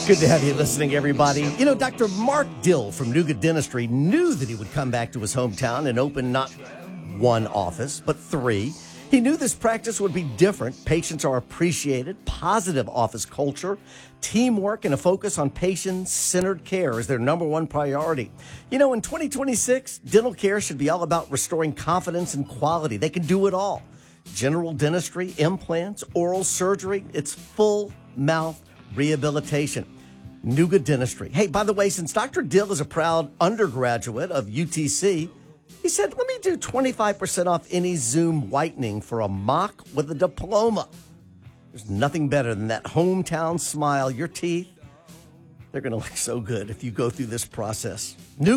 Good to have you listening, everybody. You know, Dr. Mark Dill from Nuga Dentistry knew that he would come back to his hometown and open not one office, but 3. He knew this practice would be different. Patients are appreciated, positive office culture, teamwork, and a focus on patient-centered care is their number one priority. You know, in 2026, dental care should be all about restoring confidence and quality. They can do it all. General dentistry, implants, oral surgery, it's full mouth rehabilitation. Nuga Dentistry. Hey, by the way, since Dr. Dill is a proud undergraduate of UTC, he said, let me do 25% off any Zoom whitening for a mock with a diploma. There's nothing better than that hometown smile. Your teeth, they're going to look so good if you go through this process.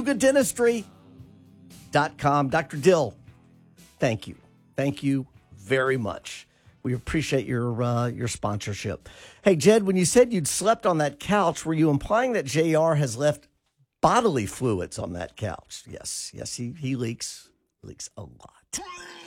NugaDentistry.com. Dr. Dill, thank you. Thank you very much. We appreciate your sponsorship. Hey, Jed, when you said you'd slept on that couch, were you implying that JR has left bodily fluids on that couch? Yes, he leaks a lot.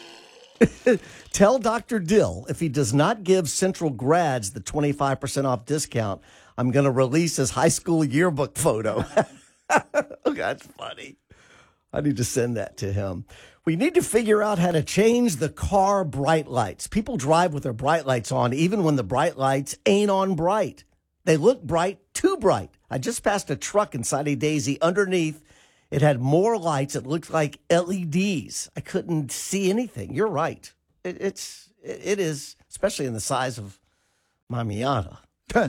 Tell Dr. Dill if he does not give Central grads the 25% off discount, I'm going to release his high school yearbook photo. Oh, that's funny. I need to send that to him. We need to figure out how to change the car bright lights. People drive with their bright lights on even when the bright lights ain't on bright. They look bright, too bright. I just passed a truck inside a Daisy. Underneath, it had more lights. It looked like LEDs. I couldn't see anything. You're right. It is, especially in the size of my Miata. I'm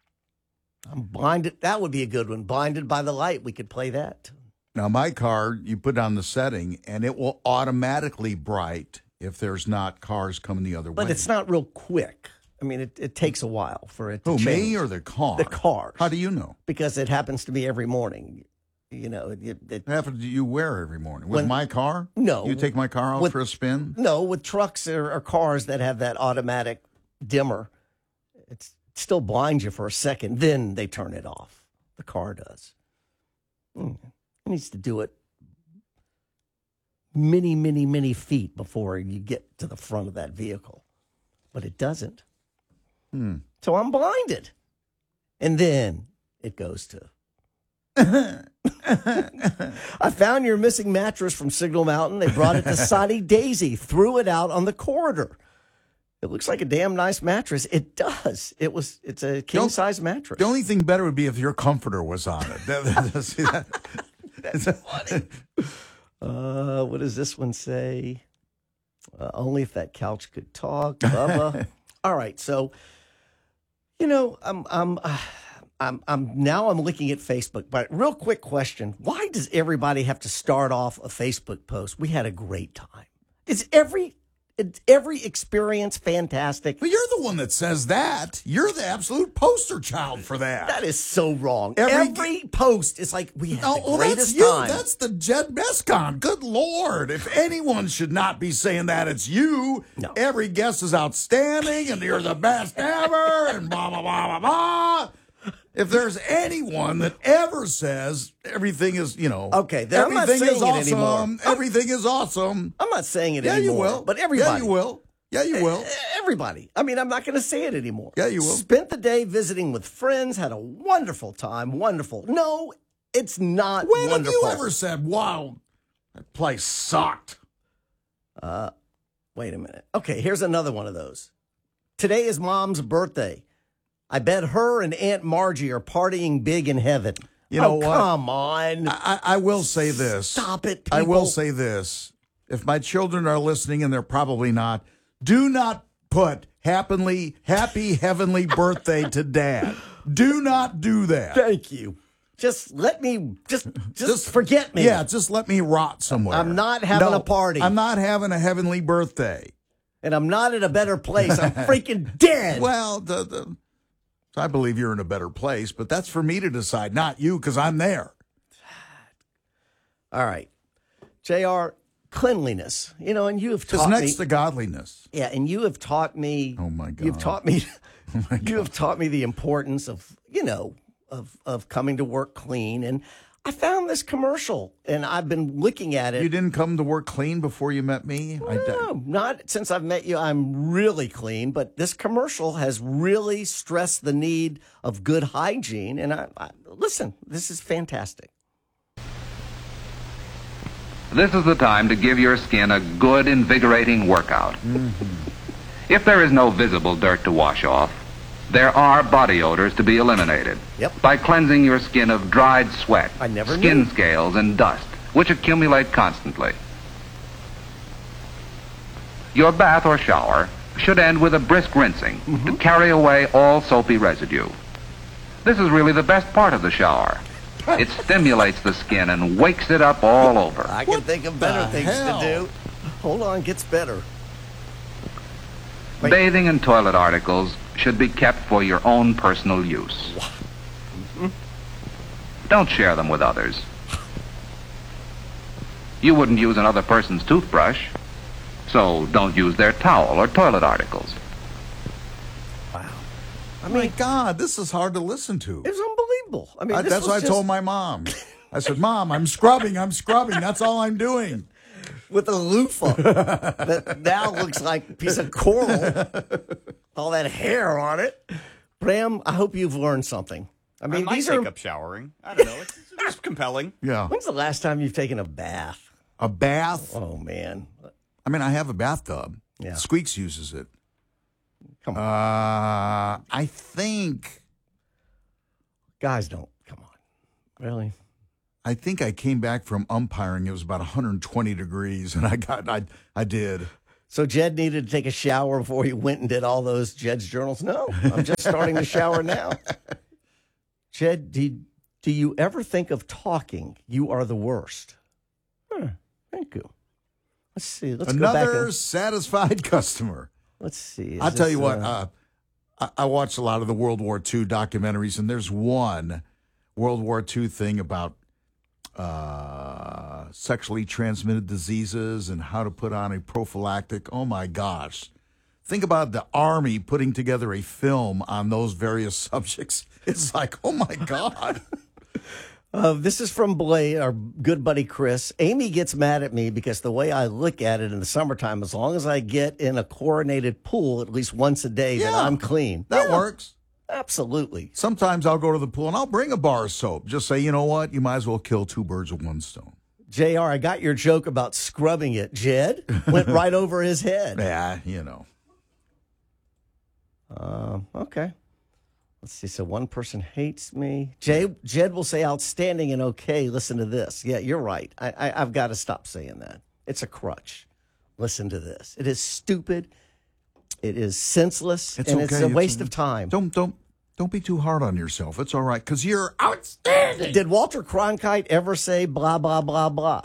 blinded. That would be a good one. Blinded by the light. We could play that. Now, my car, you put on the setting, and it will automatically bright if there's not cars coming the other way. But it's not real quick. I mean, it takes a while for it to change. Who, me or the car? The car. How do you know? Because it happens to me every morning. You know, It happens to you where every morning? With my car? No. You take my car out for a spin? No, with trucks or cars that have that automatic dimmer, it still blinds you for a second. Then they turn it off. The car does. It needs to do it many, many, many feet before you get to the front of that vehicle. But it doesn't. So I'm blinded. And then it goes to... I found your missing mattress from Signal Mountain. They brought it to Sunny Daisy, threw it out on the corridor. It looks like a damn nice mattress. It does. It's a king-size mattress. The only thing better would be if your comforter was on it. See that? That's funny. What does this one say? Only if that couch could talk. Bubba. All right, so you know, I'm looking at Facebook. But real quick question: why does everybody have to start off a Facebook post? We had a great time. Is every experience fantastic? Well, you're the one that says that. You're the absolute poster child for that. That is so wrong. Every post is like, we had the greatest that's time. That's the Jed Mescon. Good Lord. If anyone should not be saying that, it's you. No. Every guest is outstanding, and you're the best ever, and blah, blah, blah, blah, blah. If there's anyone that ever says everything is, okay, then everything I'm not saying is it awesome, anymore. Everything is awesome. I'm not saying it Yeah, anymore. you will. But everybody. Yeah, you will. Yeah, you will. Everybody. I mean, I'm not going to say it anymore. Yeah, you will. Spent the day visiting with friends, had a wonderful time. Wonderful. No, it's not when wonderful. Have you ever said, wow, that place sucked? Wait a minute. Okay, here's another one of those. Today is Mom's birthday. I bet her and Aunt Margie are partying big in heaven. You know what? Come on. I will say this. Stop it, people. I will say this. If my children are listening, and they're probably not, do not put happy heavenly birthday to Dad. Do not do that. Thank you. Just let me, just forget me. Yeah, just let me rot somewhere. I'm not having a party. I'm not having a heavenly birthday. And I'm not in a better place. I'm freaking dead. Well, I believe you're in a better place, but that's for me to decide, not you, because I'm there. All right. JR, cleanliness. And you have taught me. It's next to godliness. Yeah, and you have taught me. Oh, my God. You've taught me. Oh, my God. You have taught me the importance of, of coming to work clean. And I found this commercial, and I've been looking at it. You didn't come to work clean before you met me? No, not since I've met you. I'm really clean, but this commercial has really stressed the need of good hygiene. And listen, this is fantastic. This is the time to give your skin a good, invigorating workout. If there is no visible dirt to wash off, there are body odors to be eliminated. Yep. By cleansing your skin of dried sweat, I never skin knew. scales, and dust, which accumulate constantly. Your bath or shower should end with a brisk rinsing to carry away all soapy residue. This is really the best part of the shower. It stimulates the skin and wakes it up all over. I can think of better things hell? to do. Hold on, gets better. Wait. Bathing and toilet articles should be kept for your own personal use. Don't share them with others. You wouldn't use another person's toothbrush, so don't use their towel or toilet articles. Wow. Oh my God, this is hard to listen to. It was unbelievable. I mean, this That's was what I just told my mom. I said, Mom, I'm scrubbing. That's all I'm doing. with a loofah that now looks like a piece of coral. All that hair on it. Bram, I hope you've learned something. I mean, might these take are. up showering. I don't know. It's compelling. Yeah. When's the last time you've taken a bath? A bath? Oh man, I mean, I have a bathtub. Yeah. Squeaks uses it. come on, I think guys, don't come on, really. I came back from umpiring. It was about 120 degrees, and I did. So Jed needed to take a shower before he went and did all those Jed's journals. No, I'm just starting to shower now. Jed, do you ever think of talking? You are the worst. Thank you. Let's see. Let's go back. Another satisfied customer. Let's see. I'll tell you what. I watched a lot of the World War II documentaries, and there's one World War II thing about sexually transmitted diseases and how to put on a prophylactic. Oh, my gosh. Think about the Army putting together a film on those various subjects. It's like, oh, my God. This is from Blade, our good buddy Chris. Amy gets mad at me because the way I look at it in the summertime, as long as I get in a chlorinated pool at least once a day, then I'm clean. That Yeah, works. Absolutely. Sometimes I'll go to the pool and I'll bring a bar of soap. Just say, you know what? You might as well kill two birds with one stone. JR, I got your joke about scrubbing it. Jed went right over his head. Yeah, you know. Okay. Let's see. So one person hates me. Jed will say outstanding and okay. Listen to this. Yeah, you're right. I've got to stop saying that. It's a crutch. Listen to this. It is stupid. It is senseless. It's and okay. it's a waste of time. Don't be too hard on yourself. It's all right because you're outstanding. Did Walter Cronkite ever say blah, blah, blah, blah?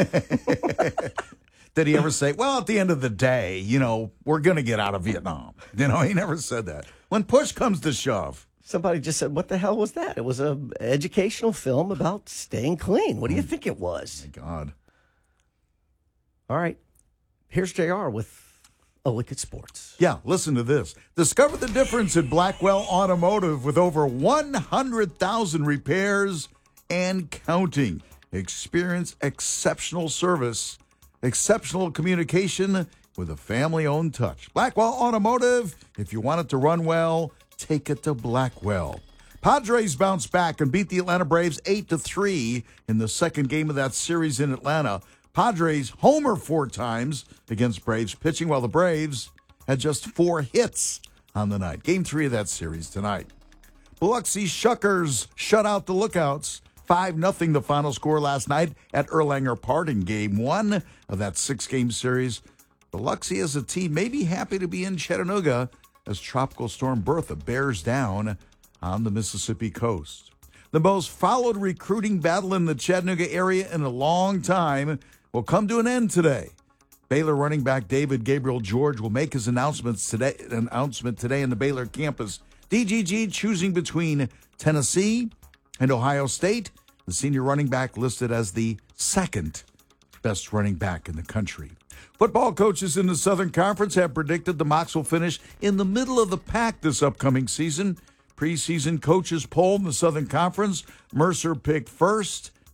Did he ever say, well, at the end of the day, you know, we're going to get out of Vietnam? You know, he never said that. When push comes to shove. Somebody just said, what the hell was that? It was an educational film about staying clean. What do you think it was? My God. All right. Here's JR with a look at sports. Yeah, listen to this. Discover the difference at Blackwell Automotive with over 100,000 repairs and counting. Experience exceptional service, exceptional communication with a family-owned touch. Blackwell Automotive, if you want it to run well, take it to Blackwell. Padres bounce back and beat the Atlanta Braves 8-3 in the second game of that series in Atlanta. Padres homer 4 times against Braves pitching, while the Braves had just 4 hits on the night. Game 3 of that series tonight. Biloxi Shuckers shut out the Lookouts. 5-0 the final score last night at Erlanger Park in Game 1 of that 6-game series. Biloxi as a team may be happy to be in Chattanooga as Tropical Storm Bertha bears down on the Mississippi coast. The most followed recruiting battle in the Chattanooga area in a long time will come to an end today. Baylor running back David Gabriel George will make his announcement today in the Baylor campus. DGG choosing between Tennessee and Ohio State. The senior running back listed as the second best running back in the country. Football coaches in the Southern Conference have predicted the Mocs will finish in the middle of the pack this upcoming season. Preseason coaches poll in the Southern Conference. Mercer picked first.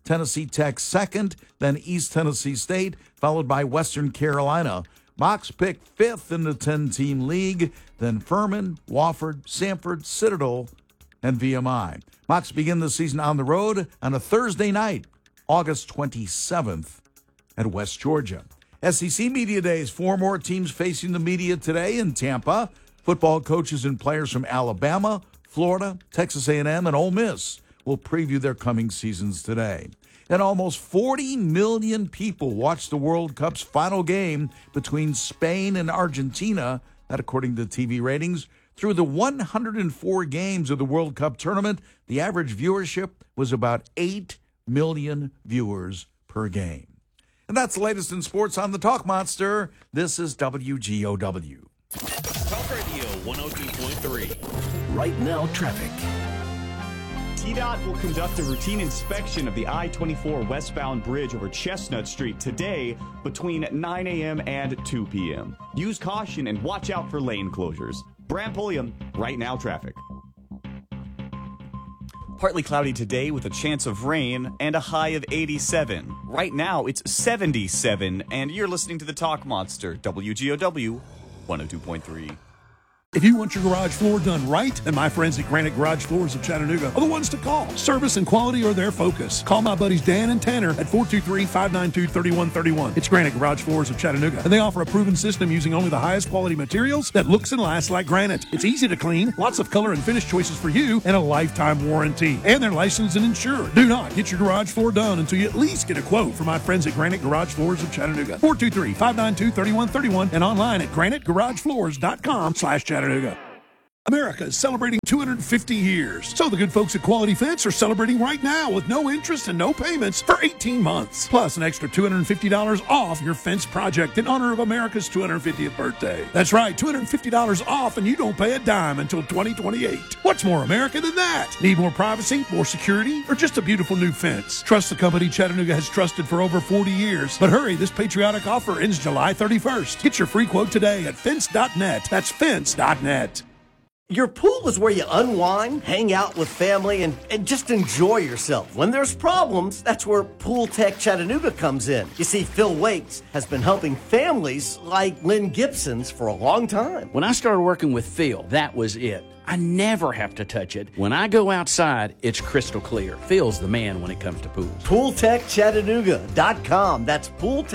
Tennessee Tech second, then East Tennessee State, followed by Western Carolina. Mocs picked fifth in the 10-team league, then Furman, Wofford, Samford, Citadel, and VMI. Mocs begin the season on the road on a Thursday night, August 27th at West Georgia. SEC Media Days, 4 more teams facing the media today in Tampa. Football coaches and players from Alabama, Florida, Texas A&M, and Ole Miss will preview their coming seasons today. And almost 40 million people watched the World Cup's final game between Spain and Argentina, that according to TV ratings. Through the 104 games of the World Cup tournament, the average viewership was about 8 million viewers per game. And that's the latest in sports on the Talk Monster. This is WGOW. Talk Radio 102.3. Right now, traffic. TDOT will conduct a routine inspection of the I-24 westbound bridge over Chestnut Street today between 9 a.m. and 2 p.m. Use caution and watch out for lane closures. Brant Pulliam, Right Now Traffic. Partly cloudy today with a chance of rain and a high of 87. Right now, it's 77, and you're listening to the Talk Monster, WGOW 102.3. If you want your garage floor done right, then my friends at Granite Garage Floors of Chattanooga are the ones to call. Service and quality are their focus. Call my buddies Dan and Tanner at 423-592-3131. It's Granite Garage Floors of Chattanooga, and they offer a proven system using only the highest quality materials that looks and lasts like granite. It's easy to clean, lots of color and finish choices for you, and a lifetime warranty. And they're licensed and insured. Do not get your garage floor done until you at least get a quote from my friends at Granite Garage Floors of Chattanooga. 423-592-3131 and online at granitegaragebfloors.com/Chattanooga. America is celebrating 250 years. So the good folks at Quality Fence are celebrating right now with no interest and no payments for 18 months. Plus an extra $250 off your fence project in honor of America's 250th birthday. That's right, $250 off and you don't pay a dime until 2028. What's more America than that? Need more privacy, more security, or just a beautiful new fence? Trust the company Chattanooga has trusted for over 40 years. But hurry, this patriotic offer ends July 31st. Get your free quote today at fence.net. That's fence.net. Your pool is where you unwind, hang out with family, and just enjoy yourself. When there's problems, that's where Pool Tech Chattanooga comes in. You see, Phil Waits has been helping families like Lynn Gibson's for a long time. When I started working with Phil, that was it. I never have to touch it. When I go outside, it's crystal clear. Phil's the man when it comes to pools. PoolTechChattanooga.com. That's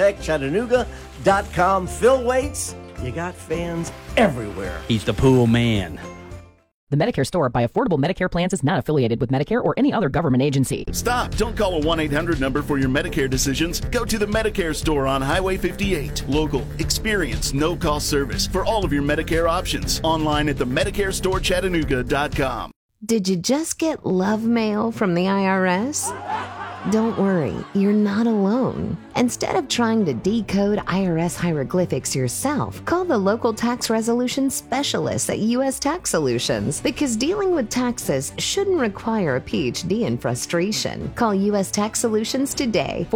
PoolTechChattanooga.com. Phil Waits, you got fans everywhere. He's the pool man. The Medicare Store by Affordable Medicare Plans is not affiliated with Medicare or any other government agency. Stop. Don't call a 1-800 number for your Medicare decisions. Go to the Medicare Store on Highway 58. Local, experienced, no-cost service for all of your Medicare options. Online at themedicarestorechattanooga.com. Did you just get love mail from the IRS? Don't worry, you're not alone. Instead of trying to decode IRS hieroglyphics yourself, call the local tax resolution specialists at U.S. Tax Solutions, because dealing with taxes shouldn't require a PhD in frustration. Call U.S. Tax Solutions today,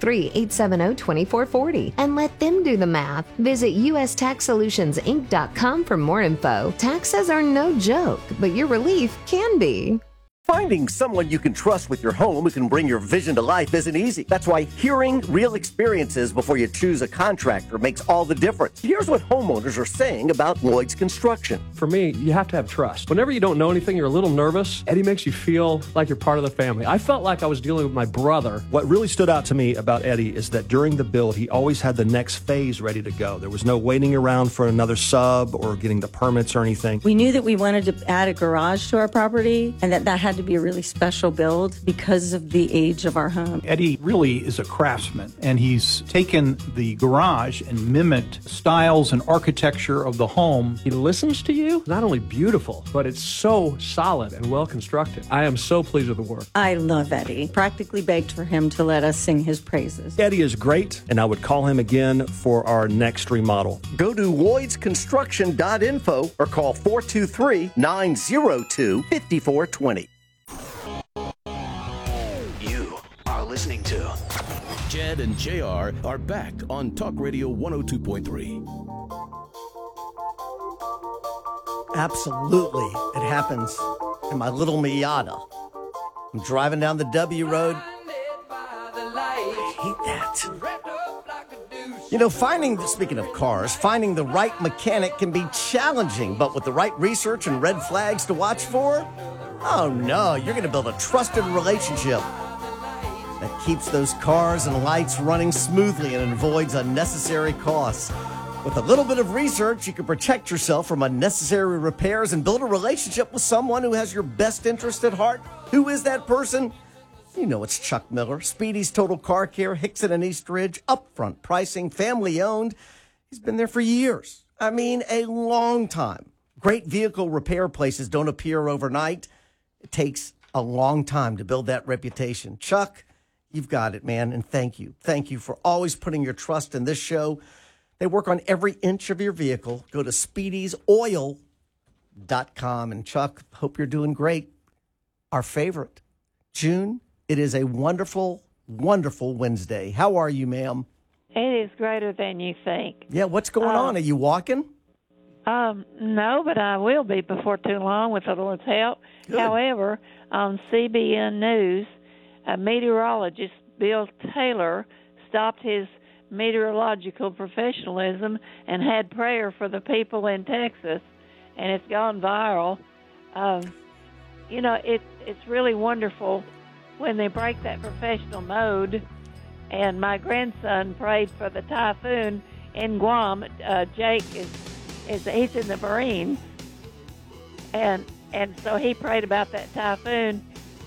423-870-2440, and let them do the math. Visit USTaxSolutionsInc.com for more info. Taxes are no joke, but your relief can be. Finding someone you can trust with your home who can bring your vision to life isn't easy. That's why hearing real experiences before you choose a contractor makes all the difference. Here's what homeowners are saying about Lloyd's Construction. For me, you have to have trust. Whenever you don't know anything, you're a little nervous. Eddie makes you feel like you're part of the family. I felt like I was dealing with my brother. What really stood out to me about Eddie is that during the build, he always had the next phase ready to go. There was no waiting around for another sub or getting the permits or anything. We knew that we wanted to add a garage to our property and that had to be a really special build because of the age of our home. Eddie really is a craftsman, and he's taken the garage and mimicked styles and architecture of the home. He listens to you. Not only beautiful, but it's so solid and well constructed. I am so pleased with the work. I love Eddie. Practically begged for him to let us sing his praises. Eddie is great, and I would call him again for our next remodel. Go to LloydsConstruction.info or call 423-902-5420. Listening to Jed and JR are back on Talk Radio 102.3. Absolutely. It happens in my little Miata. I'm driving down the W road. hate that. You know, speaking of cars, finding the right mechanic can be challenging, but with the right research and red flags to watch for, oh no, you're going to build a trusted relationship that keeps those cars and lights running smoothly and avoids unnecessary costs. With a little bit of research, you can protect yourself from unnecessary repairs and build a relationship with someone who has your best interest at heart. Who is that person? You know it's Chuck Miller, Speedy's Total Car Care, Hickson and East Ridge, upfront pricing, family owned. He's been there for years. I mean, a long time. Great vehicle repair places don't appear overnight. It takes a long time to build that reputation. Chuck, you've got it, man, and thank you. Thank you for always putting your trust in this show. They work on every inch of your vehicle. Go to speedysoil.com. And Chuck, hope you're doing great. Our favorite, June. It is a wonderful, wonderful Wednesday. How are you, ma'am? It is greater than you think. Yeah, what's going on? Are you walking? No, but I will be before too long with the Lord's help. Good. However, on CBN News, a meteorologist, Bill Taylor, stopped his meteorological professionalism and had prayer for the people in Texas, and it's gone viral. You know, it's really wonderful when they break that professional mode. And my grandson prayed for the typhoon in Guam. Jake he's in the Marines, and so he prayed about that typhoon.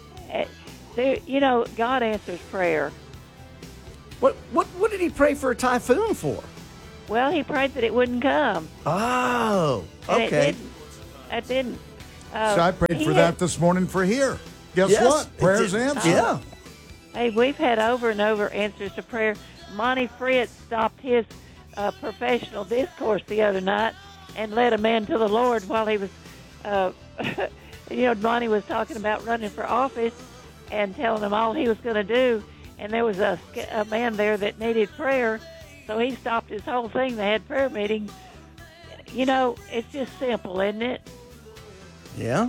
You know, God answers prayer. What did he pray for a typhoon for? Well, he prayed that it wouldn't come. Oh, okay. It didn't. So I prayed for that this morning for here. Guess what? Prayers answered. Yeah. Hey, we've had over and over answers to prayer. Monty Fritz stopped his professional discourse the other night and led a man to the Lord while he was, Monty was talking about running for office and telling him all he was going to do. And there was a man there that needed prayer, so he stopped his whole thing. They had prayer meeting. You know, it's just simple, isn't it? Yeah.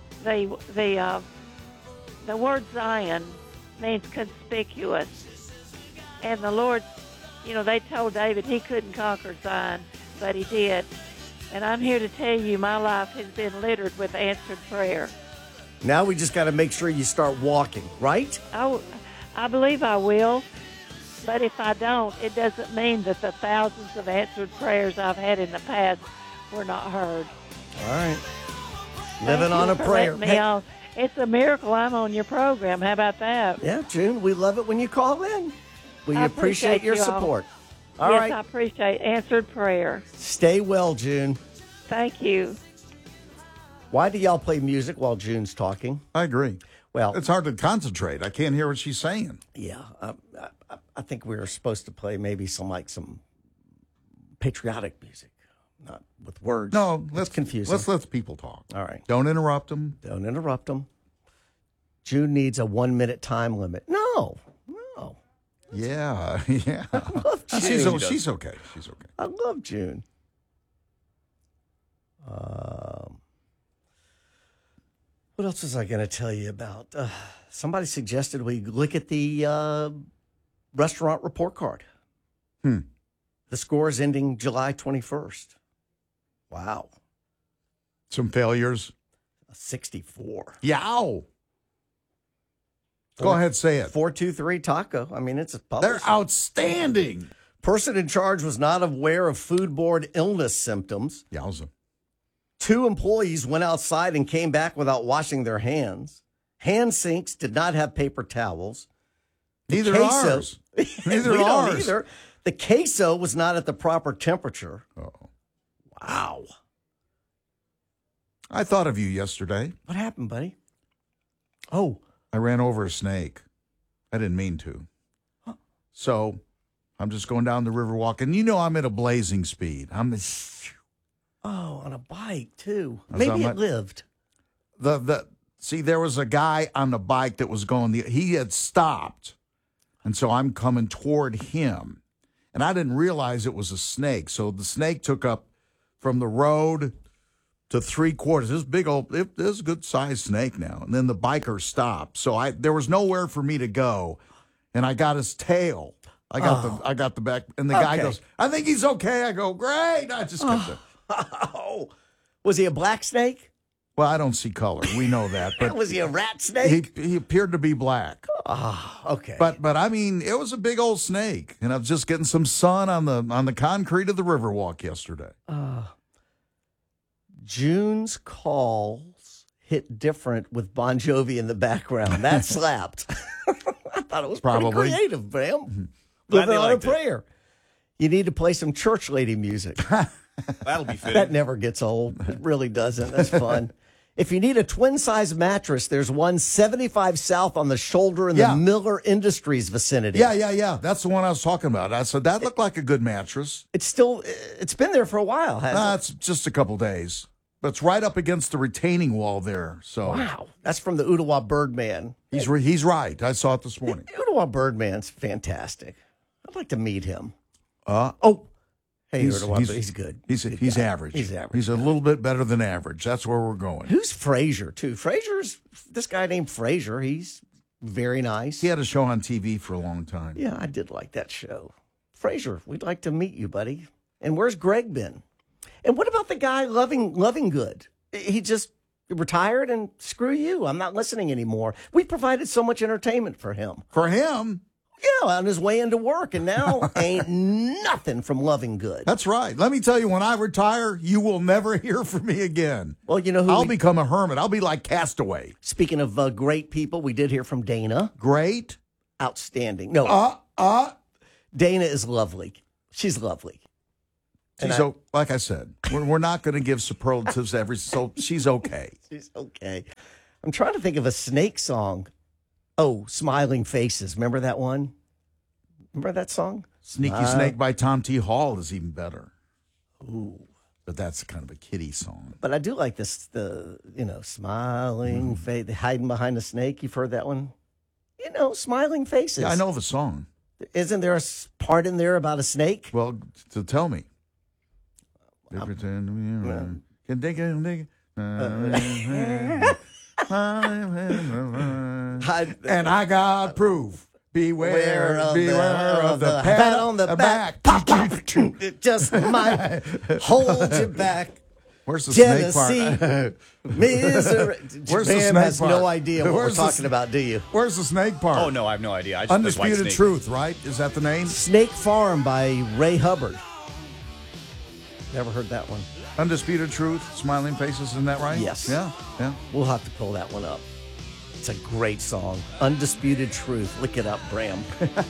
The word Zion means conspicuous. And the Lord, you know, they told David he couldn't conquer Zion, but he did. And I'm here to tell you my life has been littered with answered prayer. Now we just got to make sure you start walking, right? Oh, I believe I will. But if I don't, it doesn't mean that the thousands of answered prayers I've had in the past were not heard. All right. Living on a prayer. It's a miracle I'm on your program. How about that? Yeah, June, we love it when you call in. We appreciate your support. All right. Yes, I appreciate answered prayer. Stay well, June. Thank you. Why do y'all play music while June's talking? I agree. Well, it's hard to concentrate. I can't hear what she's saying. Yeah, I think we were supposed to play maybe some patriotic music, not with words. No, it's confusing. Let's let people talk. All right. Don't interrupt them. Don't interrupt them. June needs a 1 minute time limit. No. Yeah. I love June. She's okay. She's okay. I love June. What else was I going to tell you about? Somebody suggested we look at the restaurant report card. The score is ending July 21st. Wow. Some failures. 64. Yow. Go ahead, say it. 423 Taco. I mean, it's a published. They're outstanding. Person in charge was not aware of foodborne illness symptoms. Yowza. 2 employees went outside and came back without washing their hands. Hand sinks did not have paper towels. Neither ours. Neither ours. Either. The queso was not at the proper temperature. Oh. Wow. I thought of you yesterday. What happened, buddy? Oh. I ran over a snake. I didn't mean to. Huh. So I'm just going down the river walking. You know I'm at a blazing speed. Oh, on a bike, too. Maybe it lived. See, there was a guy on the bike that was going, he had stopped. And so I'm coming toward him. And I didn't realize it was a snake. So the snake took up from the road to 3/4. This big old, this is a good sized snake now. And then the biker stopped. So there was nowhere for me to go. And I got his tail. I got the back, and the guy goes, "I think he's okay." I go, "Great!" I just kept it. Oh, was he a black snake? Well, I don't see color. We know that. But was he a rat snake? He appeared to be black. Oh, okay. But I mean, it was a big old snake, and I was just getting some sun on the concrete of the Riverwalk yesterday. June's calls hit different with Bon Jovi in the background. That slapped. I thought it was Probably pretty creative, Bram. Glad Living they on a liked it. prayer. You need to play some church lady music. That'll be fitting. That never gets old. It really doesn't. That's fun. If you need a twin-size mattress, there's one 75 South on the shoulder in the Miller Industries vicinity. Yeah. That's the one I was talking about. I said that looked like a good mattress. It's been there for a while, hasn't it? It's just a couple days. But it's right up against the retaining wall there. So Wow. That's from the Ottawa Birdman. he's right. I saw it this morning. The Ottawa Birdman's fantastic. I'd like to meet him. Hey, He's Ottawa, he's good. He's average. He's average. He's a little bit better than average. That's where we're going. Who's Frazier, too? Frazier's this guy named Frazier. He's very nice. He had a show on TV for a long time. Yeah, I did like that show. Frazier, we'd like to meet you, buddy. And where's Greg been? And what about the guy Loving Good? He just retired and screw you. I'm not listening anymore. We provided so much entertainment for him. For him? Yeah, on his way into work, and now ain't nothing from Loving Good. That's right. Let me tell you, when I retire, you will never hear from me again. Well, you know who I'll become a hermit. I'll be like Castaway. Speaking of great people, we did hear from Dana. Great? Outstanding. No. Dana is lovely. She's lovely. Like I said, we're not going to give superlatives so she's okay. She's okay. I'm trying to think of a snake song. Oh, Smiling Faces. Remember that one? Remember that song? Sneaky Snake by Tom T. Hall is even better. Ooh. But that's kind of a kiddie song. But I do like this, Smiling Face, hiding behind a snake. You've heard that one? Smiling Faces. Yeah, I know the song. Isn't there a part in there about a snake? Well, so tell me. They pretend to be and I got proof. Beware of the pat on the back. Pop, pop. It just might hold you back. Where's the Tennessee, snake part? Misery. Where's the Bam snake has part? no idea what Where's we're the talking about, do you? Where's the snake part? Oh, no, I have no idea. I just Undisputed like White Snake. Truth, right? Is that the name? Snake Farm by Ray Hubbard. Never heard that one. Undisputed Truth, Smiling Faces, isn't that right? Yes. Yeah. We'll have to pull that one up. It's a great song. Undisputed Truth. Look it up, Bram.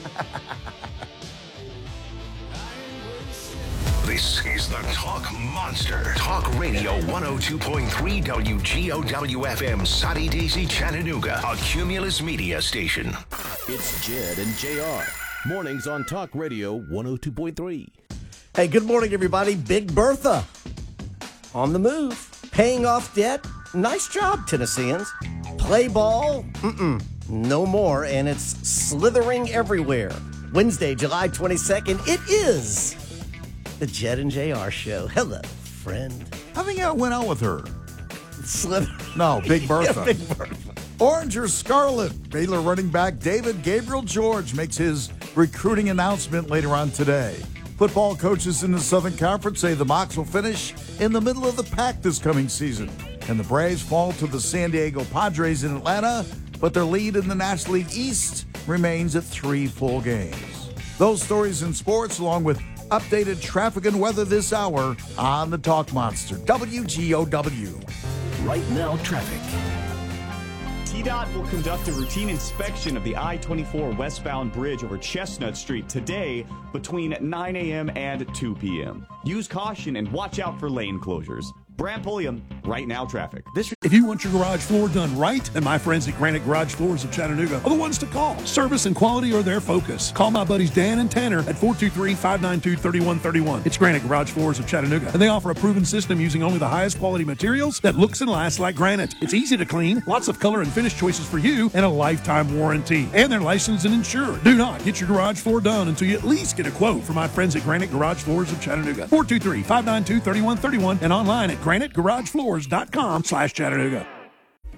This is the Talk Monster. Talk Radio 102.3 WGOW-FM, Soddy Daisy, Chattanooga, a Cumulus media station. It's Jed and JR. Mornings on Talk Radio 102.3. Hey, good morning, everybody. Big Bertha on the move. Paying off debt. Nice job, Tennesseans. Play ball. No more, and it's slithering everywhere. Wednesday, July 22nd. It is the Jed and JR Show. Hello, friend. I think I went out with her. Slither. No, Big Bertha. Yeah, Big Bertha. Orange or Scarlet? Baylor running back David Gabriel George makes his recruiting announcement later on today. Football coaches in the Southern Conference say the Mocs will finish in the middle of the pack this coming season. And the Braves fall to the San Diego Padres in Atlanta, but their lead in the National League East remains at 3 full games. Those stories in sports, along with updated traffic and weather this hour on the Talk Monster, WGOW. Right now, traffic. TDOT will conduct a routine inspection of the I-24 westbound bridge over Chestnut Street today between 9 a.m. and 2 p.m. Use caution and watch out for lane closures. Bram Pulliam, Right Now Traffic. If you want your garage floor done right, then my friends at Granite Garage Floors of Chattanooga are the ones to call. Service and quality are their focus. Call my buddies Dan and Tanner at 423-592-3131. It's Granite Garage Floors of Chattanooga, and they offer a proven system using only the highest quality materials that looks and lasts like granite. It's easy to clean, lots of color and finish choices for you, and a lifetime warranty. And they're licensed and insured. Do not get your garage floor done until you at least get a quote from my friends at Granite Garage Floors of Chattanooga. 423-592-3131 and online at granitegaragefloors.com/Chattanooga.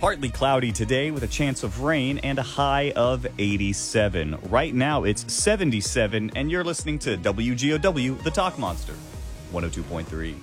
Partly cloudy today with a chance of rain and a high of 87. Right now it's 77, and you're listening to WGOW, the Talk Monster, 102.3.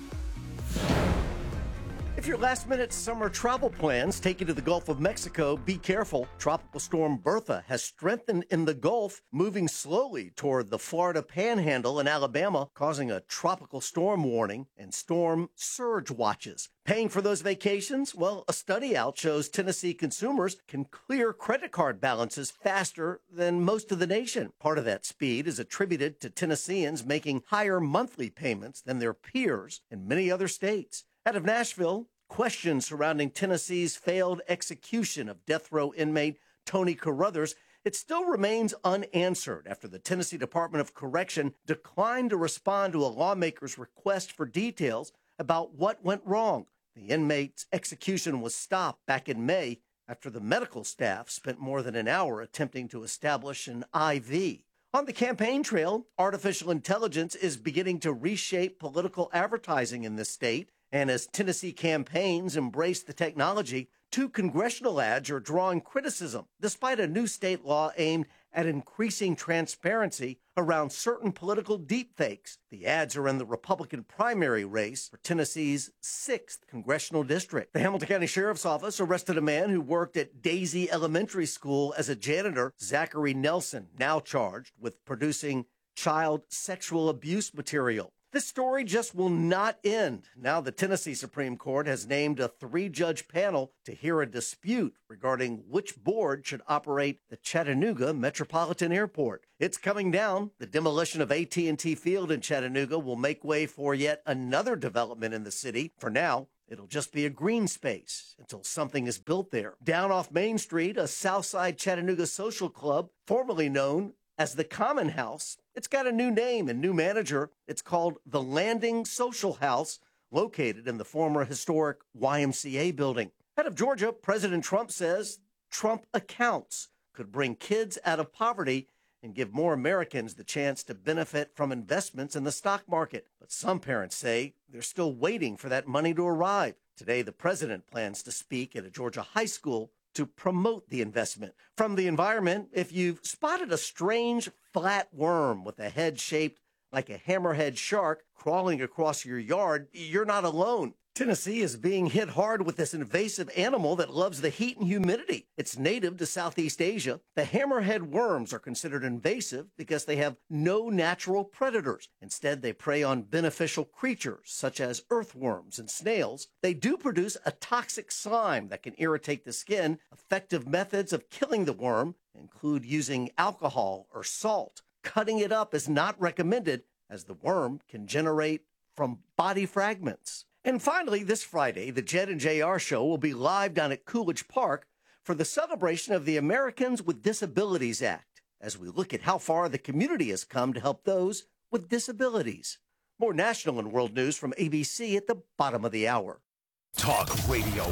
If your last-minute summer travel plans take you to the Gulf of Mexico, be careful. Tropical storm Bertha has strengthened in the Gulf, moving slowly toward the Florida Panhandle and Alabama, causing a tropical storm warning and storm surge watches. Paying for those vacations? Well, a study out shows Tennessee consumers can clear credit card balances faster than most of the nation. Part of that speed is attributed to Tennesseans making higher monthly payments than their peers in many other states. Out of Nashville, questions surrounding Tennessee's failed execution of death row inmate Tony Carruthers, it still remains unanswered after the Tennessee Department of Correction declined to respond to a lawmaker's request for details about what went wrong. The inmate's execution was stopped back in May after the medical staff spent more than an hour attempting to establish an IV. On the campaign trail, artificial intelligence is beginning to reshape political advertising in this state. And as Tennessee campaigns embrace the technology, 2 congressional ads are drawing criticism, despite a new state law aimed at increasing transparency around certain political deepfakes. The ads are in the Republican primary race for Tennessee's 6th congressional district. The Hamilton County Sheriff's Office arrested a man who worked at Daisy Elementary School as a janitor, Zachary Nelson, now charged with producing child sexual abuse material. This story just will not end. Now the Tennessee Supreme Court has named a 3-judge panel to hear a dispute regarding which board should operate the Chattanooga Metropolitan Airport. It's coming down. The demolition of AT&T Field in Chattanooga will make way for yet another development in the city. For now, it'll just be a green space until something is built there. Down off Main Street, a Southside Chattanooga social club, formerly known as the Common House, it's got a new name and new manager. It's called the Landing Social House, located in the former historic YMCA building. Out of Georgia, President Trump says Trump accounts could bring kids out of poverty and give more Americans the chance to benefit from investments in the stock market. But some parents say they're still waiting for that money to arrive. Today, the president plans to speak at a Georgia high school to promote the investment. From the environment, if you've spotted a strange flat worm with a head shaped like a hammerhead shark crawling across your yard, you're not alone. Tennessee is being hit hard with this invasive animal that loves the heat and humidity. It's native to Southeast Asia. The hammerhead worms are considered invasive because they have no natural predators. Instead, they prey on beneficial creatures such as earthworms and snails. They do produce a toxic slime that can irritate the skin. Effective methods of killing the worm include using alcohol or salt. Cutting it up is not recommended, as the worm can generate from body fragments. And finally, this Friday, the Jed and JR Show will be live down at Coolidge Park for the celebration of the Americans with Disabilities Act, as we look at how far the community has come to help those with disabilities. More national and world news from ABC at the bottom of the hour. Talk Radio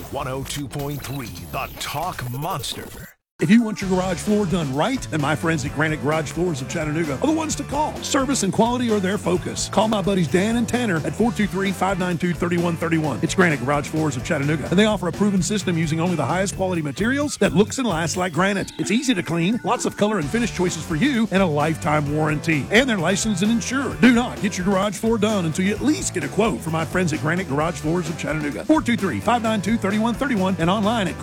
102.3, the Talk Monster. If you want your garage floor done right, then my friends at Granite Garage Floors of Chattanooga are the ones to call. Service and quality are their focus. Call my buddies Dan and Tanner at 423-592-3131. It's Granite Garage Floors of Chattanooga, and they offer a proven system using only the highest quality materials that looks and lasts like granite. It's easy to clean, lots of color and finish choices for you, and a lifetime warranty. And they're licensed and insured. Do not get your garage floor done until you at least get a quote from my friends at Granite Garage Floors of Chattanooga. 423-592-3131 and online at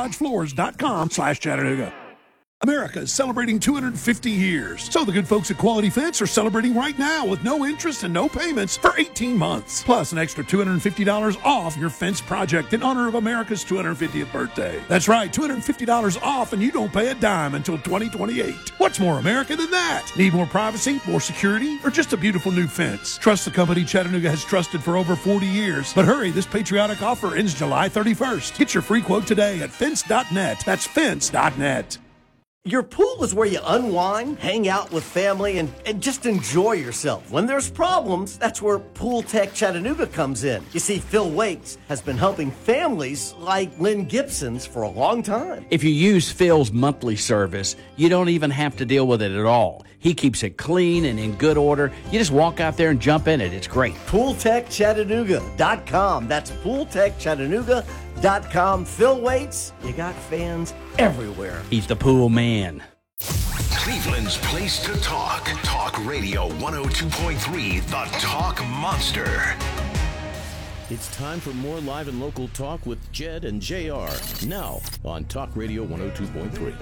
granitegaragefloors.com/Chattanooga. America is celebrating 250 years. So the good folks at Quality Fence are celebrating right now with no interest and no payments for 18 months. Plus an extra $250 off your fence project in honor of America's 250th birthday. That's right, $250 off and you don't pay a dime until 2028. What's more America than that? Need more privacy, more security, or just a beautiful new fence? Trust the company Chattanooga has trusted for over 40 years. But hurry, this patriotic offer ends July 31st. Get your free quote today at fence.net. That's fence.net. Your pool is where you unwind, hang out with family, and just enjoy yourself. When there's problems, that's where Pool Tech Chattanooga comes in. You see, Phil Wakes has been helping families like Lynn Gibson's for a long time. If you use Phil's monthly service, you don't even have to deal with it at all. He keeps it clean and in good order. You just walk out there and jump in it. It's great. PoolTechChattanooga.com. That's PoolTechChattanooga.com. JedWaits.com. Phil Waits, you got fans everywhere. He's the pool man. Cleveland's place to talk. Talk Radio 102.3, the Talk Monster. It's time for more live and local talk with Jed and JR. Now on Talk Radio 102.3.